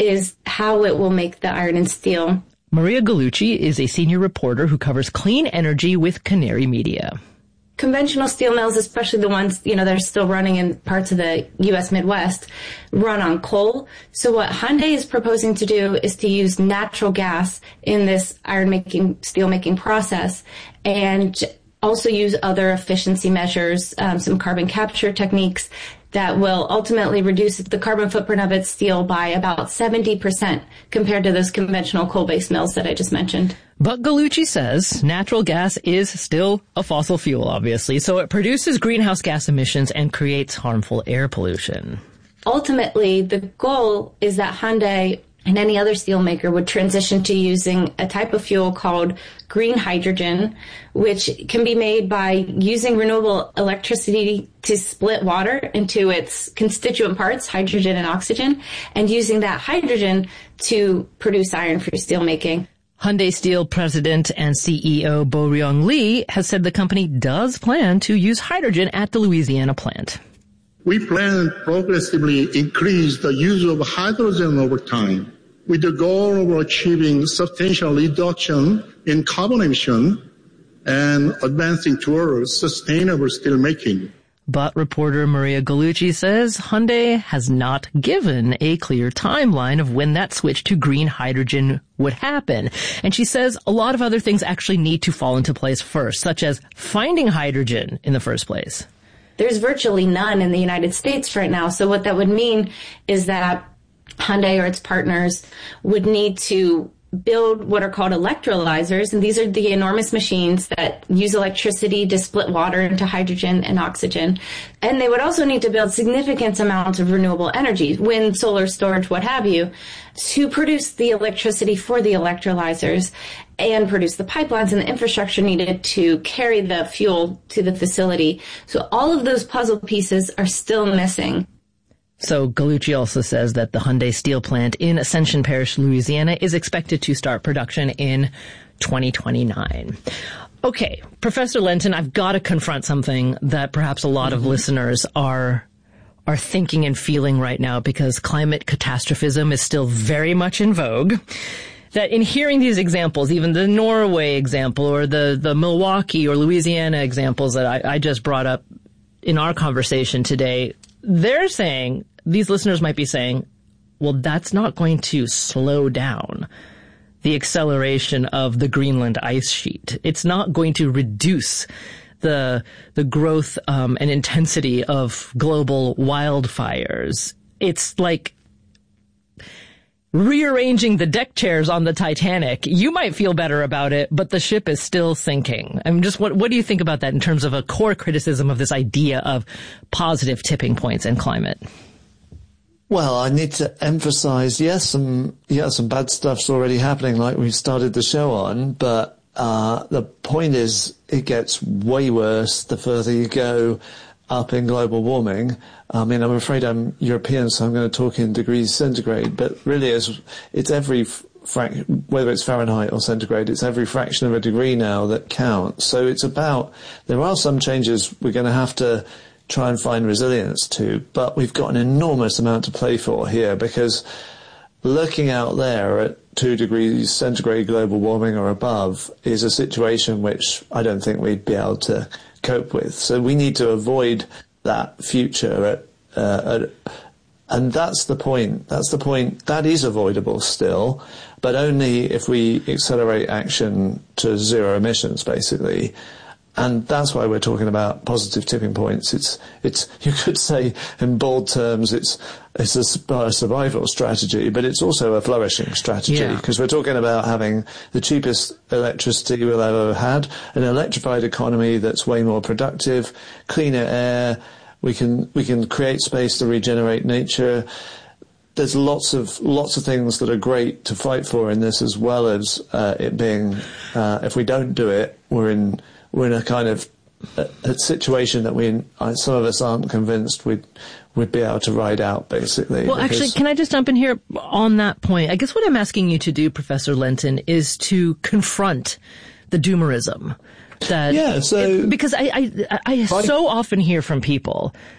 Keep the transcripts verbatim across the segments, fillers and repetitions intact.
is how it will make the iron and steel. Maria Gallucci is a senior reporter who covers clean energy with Canary Media. Conventional steel mills, especially the ones, you know, that are still running in parts of the U S Midwest, run on coal. So what Hyundai is proposing to do is to use natural gas in this iron making, steel making process, and also use other efficiency measures, um, some carbon capture techniques that will ultimately reduce the carbon footprint of its steel by about seventy percent compared to those conventional coal-based mills that I just mentioned. But Gallucci says natural gas is still a fossil fuel, obviously, so it produces greenhouse gas emissions and creates harmful air pollution. Ultimately, the goal is that Hyundai and any other steelmaker would transition to using a type of fuel called green hydrogen, which can be made by using renewable electricity to split water into its constituent parts, hydrogen and oxygen, and using that hydrogen to produce iron for steelmaking. Hyundai Steel president and C E O Bo-ryung Lee has said the company does plan to use hydrogen at the Louisiana plant. We plan to progressively increase the use of hydrogen over time, with the goal of achieving substantial reduction in carbon emission and advancing towards sustainable steelmaking. But reporter Maria Gallucci says Hyundai has not given a clear timeline of when that switch to green hydrogen would happen. And she says a lot of other things actually need to fall into place first, such as finding hydrogen in the first place. There's virtually none in the United States right now. So what that would mean is that Hyundai or its partners would need to build what are called electrolyzers, and these are the enormous machines that use electricity to split water into hydrogen and oxygen. And they would also need to build significant amounts of renewable energy, wind, solar, storage, what have you, to produce the electricity for the electrolyzers and produce the pipelines and the infrastructure needed to carry the fuel to the facility. So all of those puzzle pieces are still missing. So Gallucci also says that the Hyundai steel plant in Ascension Parish, Louisiana, is expected to start production in twenty twenty-nine. Okay, Professor Lenton, I've got to confront something that perhaps a lot of mm-hmm. listeners are are thinking and feeling right now, because climate catastrophism is still very much in vogue. That in hearing these examples, even the Norway example or the, the Milwaukee or Louisiana examples that I, I just brought up in our conversation today, they're saying, these listeners might be saying, well, that's not going to slow down the acceleration of the Greenland ice sheet. It's not going to reduce the the growth um, and intensity of global wildfires. It's like rearranging the deck chairs on the Titanic. You might feel better about it, but the ship is still sinking. I'm just, what, what do you think about that in terms of a core criticism of this idea of positive tipping points in climate? Well, I need to emphasize, yes, some, yeah, some bad stuff's already happening, like we started the show on, but, uh, the point is it gets way worse the further you go up in global warming. I mean, I'm afraid I'm European, so I'm going to talk in degrees centigrade, but really it's, it's every frac- whether it's Fahrenheit or centigrade, it's every fraction of a degree now that counts. So it's about, there are some changes we're going to have to try and find resilience to, but we've got an enormous amount to play for here, because looking out there at two degrees centigrade global warming or above is a situation which I don't think we'd be able to cope with. So we need to avoid that future at, uh, at, and that's the point. That's the point. That is avoidable still, but only if we accelerate action to zero emissions, basically. And that's why we're talking about positive tipping points. It's, it's, you could say in bold terms, it's, it's a survival strategy, but it's also a flourishing strategy, because yeah. we're talking about having the cheapest electricity we'll ever had, an electrified economy that's way more productive, cleaner air. We can, we can create space to regenerate nature. There's lots of, lots of things that are great to fight for in this, as well as, uh, it being, uh, if we don't do it, we're in, We're in a kind of a, a situation that we, some of us aren't convinced we'd, we'd be able to ride out, basically. Well, actually, can I just jump in here on that point? I guess what I'm asking you to do, Professor Lenton, is to confront the doomerism. That yeah, so it, because I, I, I so often hear from people,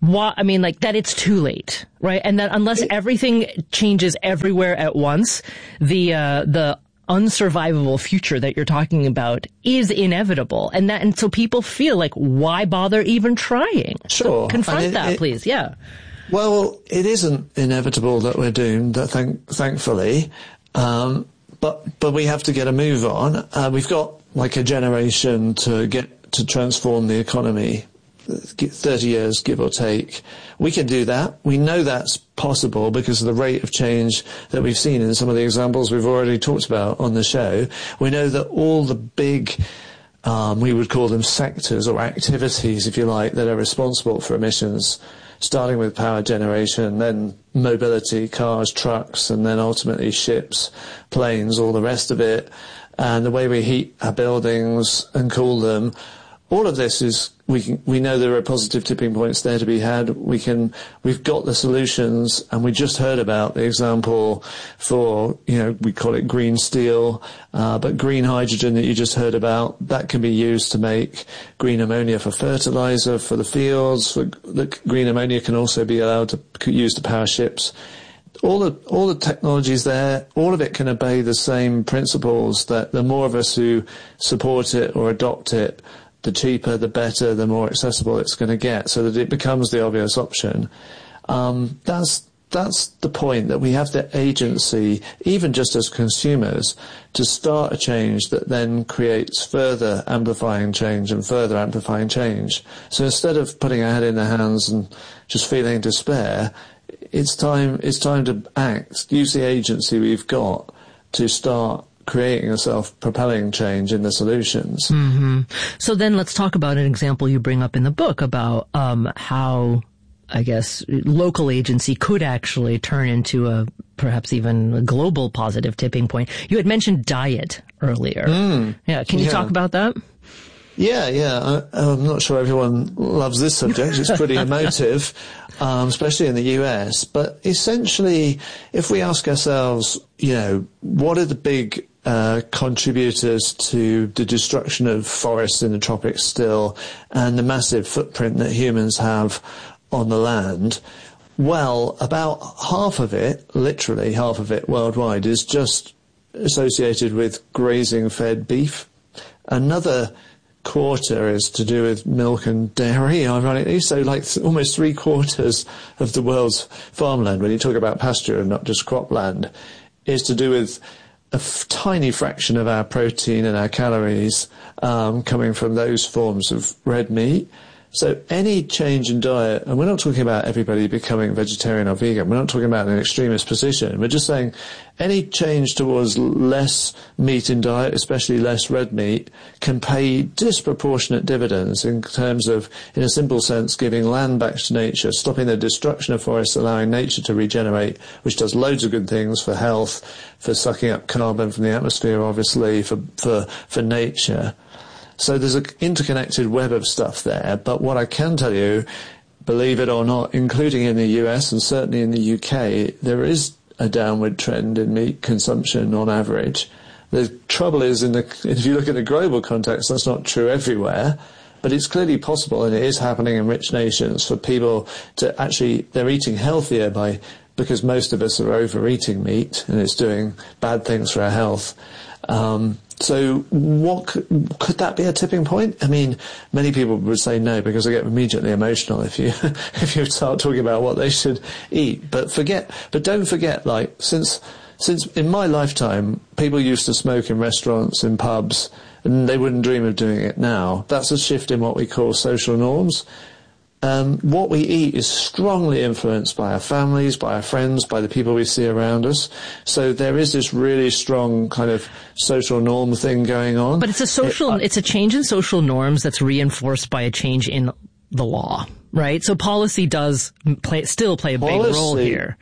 why, I mean, like that it's too late, right? And that unless everything changes everywhere at once, the, uh, the unsurvivable future that you're talking about is inevitable. And that, and so people feel like, why bother even trying? Sure. So confront it, that, it, please. Yeah. Well, it isn't inevitable that we're doomed, thank, thankfully. Um, but, but we have to get a move on. Uh, we've got like a generation to get, to transform the economy. thirty years, give or take. We can do that. We know that's possible because of the rate of change that we've seen in some of the examples we've already talked about on the show. We know that all the big, um, we would call them sectors or activities, if you like, that are responsible for emissions, starting with power generation, then mobility, cars, trucks, and then ultimately ships, planes, all the rest of it, and the way we heat our buildings and cool them. All of this is, we can, we know there are positive tipping points there to be had. We can, we've got the solutions, and we just heard about the example for, you know, we call it green steel, uh, but green hydrogen that you just heard about, that can be used to make green ammonia for fertilizer for the fields. For, the green ammonia can also be allowed to use to power ships. All the, all the technologies there, all of it can obey the same principles that the more of us who support it or adopt it, the cheaper, the better, the more accessible it's going to get, so that it becomes the obvious option. Um, that's that's the point, that we have the agency, even just as consumers, to start a change that then creates further amplifying change and further amplifying change. So instead of putting our head in the hands and just feeling despair, it's time it's time to act, use the agency we've got to start creating a self-propelling change in the solutions. Mm-hmm. So then let's talk about an example you bring up in the book about um, how, I guess, local agency could actually turn into a perhaps even a global positive tipping point. You had mentioned diet earlier. Mm. Yeah, can you yeah. talk about that? Yeah, yeah. I, I'm not sure everyone loves this subject. It's pretty emotive, um, especially in the U S. But essentially, if we ask ourselves, you know, what are the big uh, contributors to the destruction of forests in the tropics still, and the massive footprint that humans have on the land? Well, about half of it, literally half of it worldwide, is just associated with grazing-fed beef. Another quarter is to do with milk and dairy, ironically. So like almost three quarters of the world's farmland, when you talk about pasture and not just cropland, is to do with a f- tiny fraction of our protein and our calories um, coming from those forms of red meat. So any change in diet, and we're not talking about everybody becoming vegetarian or vegan, we're not talking about an extremist position, we're just saying any change towards less meat in diet, especially less red meat, can pay disproportionate dividends in terms of, in a simple sense, giving land back to nature, stopping the destruction of forests, allowing nature to regenerate, which does loads of good things for health, for sucking up carbon from the atmosphere, obviously, for, for, for nature. So there's an interconnected web of stuff there, but what I can tell you, believe it or not, including in the U S and certainly in the U K, there is a downward trend in meat consumption on average. The trouble is, in the, if you look at the global context, that's not true everywhere, but it's clearly possible, and it is happening in rich nations, for people to actually, they're eating healthier by, because most of us are overeating meat, and it's doing bad things for our health. Um, So what could, could that be a tipping point? I mean, many people would say no, because they get immediately emotional if you if you start talking about what they should eat. But forget, but don't forget, like, since since in my lifetime, people used to smoke in restaurants, in pubs, and they wouldn't dream of doing it now. That's a shift in what we call social norms. Um, what we eat is strongly influenced by our families, by our friends, by the people we see around us. So there is this really strong kind of social norm thing going on. But it's a social, it, uh, it's a change in social norms that's reinforced by a change in the law, right? So policy does play, still play a policy, big role here.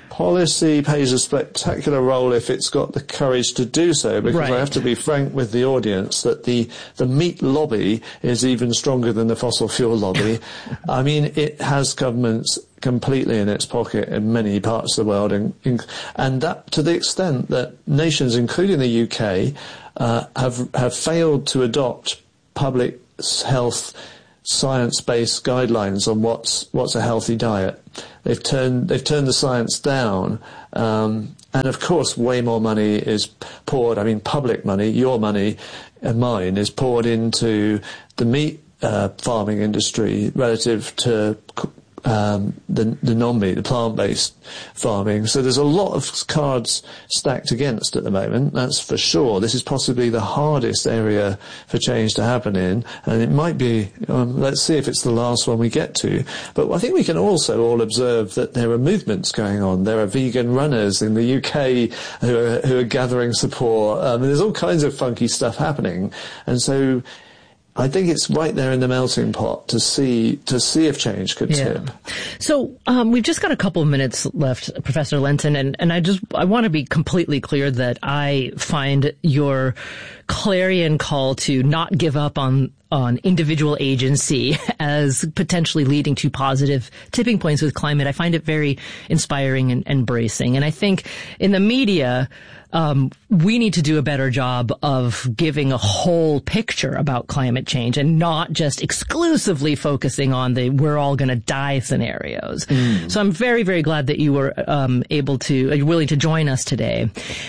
Policy plays a spectacular role if it's got the courage to do so, because right. I have to be frank with the audience that the, the meat lobby is even stronger than the fossil fuel lobby. I mean, it has governments completely in its pocket in many parts of the world, and, and that to the extent that nations, including the U K, uh, have have failed to adopt public health science-based guidelines on what's what's a healthy diet. They've turned they've turned the science down, um, and of course, way more money is poured. I mean, public money, your money and mine, is poured into the meat uh, farming industry relative to Um, the, the non-meat, the plant-based farming. So there's a lot of cards stacked against at the moment, that's for sure. This is possibly the hardest area for change to happen in, and it might be, um, let's see if it's the last one we get to. But I think we can also all observe that there are movements going on. There are vegan runners in the U K who are, who are gathering support. Um, there's all kinds of funky stuff happening. And so I think it's right there in the melting pot to see to see if change could yeah. tip. So um, we've just got a couple of minutes left, Professor Lenton, and, and I just I want to be completely clear that I find your clarion call to not give up on on individual agency as potentially leading to positive tipping points with climate. I find it very inspiring and, and bracing. And I think in the media, um, we need to do a better job of giving a whole picture about climate change and not just exclusively focusing on the we're all going to die scenarios. Mm. So I'm very, very glad that you were um, able to, uh, willing to join us today.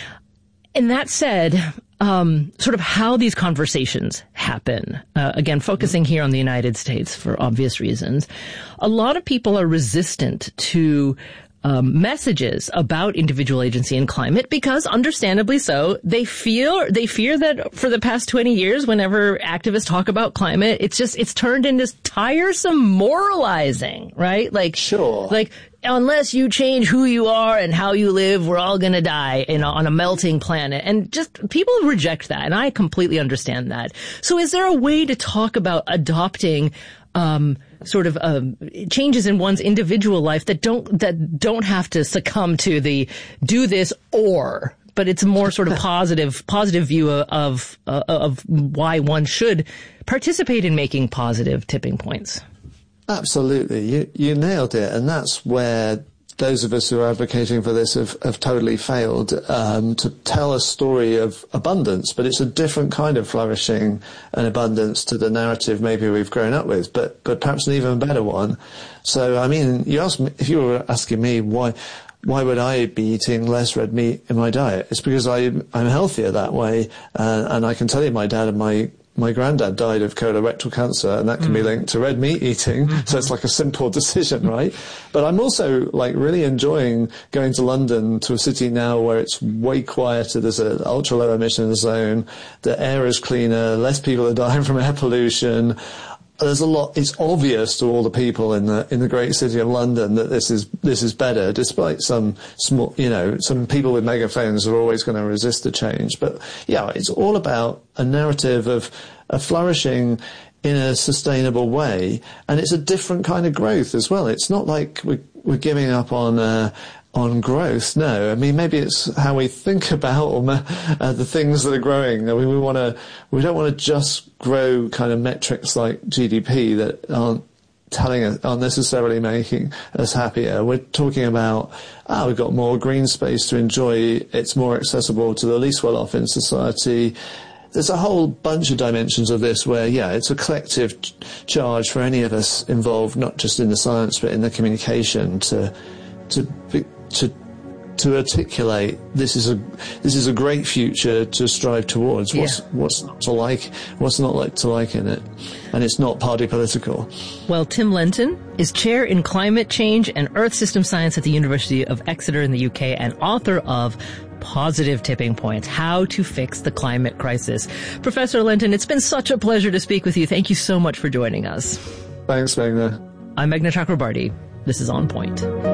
And that said, Um, sort of how these conversations happen. Uh, again, focusing here on the United States for obvious reasons. A lot of people are resistant to um, messages about individual agency and climate because, understandably so, they feel they fear that for the past twenty years, whenever activists talk about climate, it's just it's turned into tiresome moralizing, right? Like, sure, like. Unless you change who you are and how you live, we're all going to die in a, on a melting planet. And just people reject that, and I completely understand that. So is there a way to talk about adopting um sort of um, changes in one's individual life that don't that don't have to succumb to the do this or, but it's a more sort of positive positive view of of, uh, of why one should participate in making positive tipping points? Absolutely. You, you nailed it. And that's where those of us who are advocating for this have, have totally failed, um, to tell a story of abundance, but it's a different kind of flourishing and abundance to the narrative maybe we've grown up with, but, but perhaps an even better one. So, I mean, you asked me, if you were asking me why, why would I be eating less red meat in my diet? It's because I, I'm healthier that way. Uh, and I can tell you my dad and my My granddad died of colorectal cancer, and that can mm. be linked to red meat eating. Mm-hmm. So it's like a simple decision, right? But I'm also like really enjoying going to London, to a city now where it's way quieter. There's an ultra low emission zone. The air is cleaner. Less people are dying from air pollution. There's a lot. It's obvious to all the people in the in the great city of London that this is this is better, despite some small, you know, some people with megaphones are always going to resist the change. But yeah, it's all about a narrative of a flourishing in a sustainable way, and it's a different kind of growth as well. It's not like we're we're giving up on. Uh, on growth. No, I mean, maybe it's how we think about uh, the things that are growing. I mean, we want to, we don't want to just grow kind of metrics like G D P that aren't telling us, aren't necessarily making us happier. We're talking about, ah, we've got more green space to enjoy. It's more accessible to the least well-off in society. There's a whole bunch of dimensions of this where, yeah, it's a collective ch- charge for any of us involved, not just in the science, but in the communication to, to be, to to articulate this is a this is a great future to strive towards. What's yeah. what's not to like what's not like to like in it, and it's not party political. Well, Tim Lenton is chair in climate change and earth system science at the University of Exeter in the U K and author of Positive Tipping Points: How to Fix the Climate Crisis. Professor Lenton, it's been such a pleasure to speak with you. Thank you so much for joining us. Thanks, Meghna. I'm Meghna Chakrabarty. This is On Point.